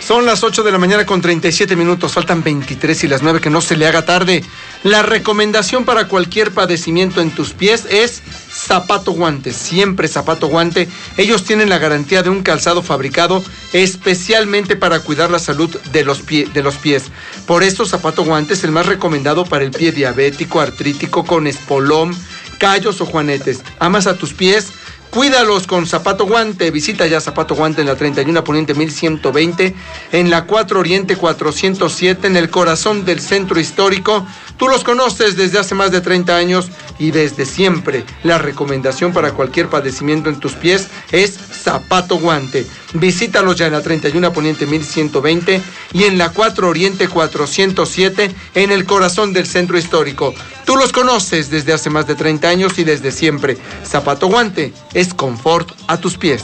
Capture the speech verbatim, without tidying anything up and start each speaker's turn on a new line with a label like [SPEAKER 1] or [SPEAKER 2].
[SPEAKER 1] Son las ocho de la mañana con treinta y siete minutos, faltan veintitrés y las nueve, que no se le haga tarde. La recomendación para cualquier padecimiento en tus pies es zapato guante, siempre zapato guante. Ellos tienen la garantía de un calzado fabricado especialmente para cuidar la salud de los, pie, de los pies. Por esto, zapato guante es el más recomendado para el pie diabético, artrítico, con espolón, callos o juanetes. ¿Amas a tus pies? Cuídalos con Zapato Guante. Visita ya Zapato Guante en la treinta y uno Poniente mil ciento veinte, en la cuatro Oriente cuatrocientos siete, en el corazón del centro histórico. Tú los conoces desde hace más de treinta años y desde siempre. La recomendación para cualquier padecimiento en tus pies es Zapato Guante. Visítalos ya en la treinta y uno Poniente mil ciento veinte y en la cuatro Oriente cuatrocientos siete, en el corazón del centro histórico. Tú los conoces desde hace más de treinta años y desde siempre. Zapato Guante es confort a tus pies.